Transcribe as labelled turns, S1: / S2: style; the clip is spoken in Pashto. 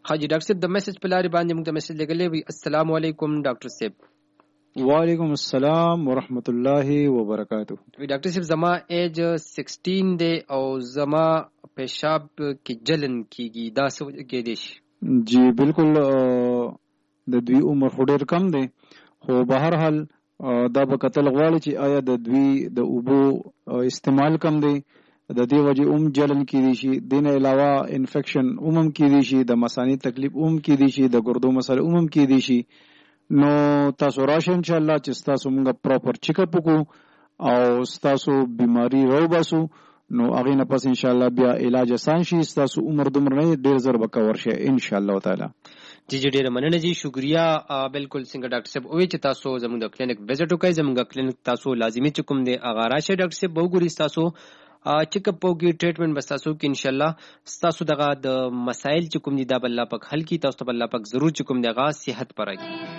S1: حاجی ډاکټر صاحب د میسج په لارې باندې موږ د میسج لګلې وي. السلام علیکم ډاکټر صاحب.
S2: وعلیکم السلام ورحمت الله وبرکاتہ.
S1: وی ډاکټر صاحب زما ایج 16 دی او زما پیشاب کې جلن کیږي، دا څه کېدی شي؟
S2: جی بالکل د دوی عمر خو ډیر کم دی، خو به هر حال دا به کتل غواړي چې آیا د دوی د اوبو استعمال کم دی، د دې وجه جلن کیدی شي، دین علاوه انفیکشن کیدی شي، د مثانې تکلیف کیدی شي، د ګردو مسله کیدی شي. نو تاسو راشه ان شاء الله چې تاسو موږ پراپر چیک اپ وکړو او تاسو بیماری راوباسو، نو هغه نه پس ان شاء الله بیا علاج آسان شي، تاسو عمر دمر نه ډیر زر بکور شي ان شاء الله تعالی.
S1: جی ډیره مننه جی، شکریا. بالکل څنګه ډاکټر صاحب وی چې تاسو زموږ د کلینیک وزټ وکړئ، زموږ کلینیک تاسو لازمي چې کوم دی هغه راشه ډاکټر صاحب وګورئ، تاسو چیک اپ وکړئ، ټریټمنټ بس تاسو کې ان شاء الله تاسو دغه د مسائل چې کوم دي دا بل الله پاک حل کی، تاسو ته بل الله پاک ضرور چې کوم دی هغه صحت پرای.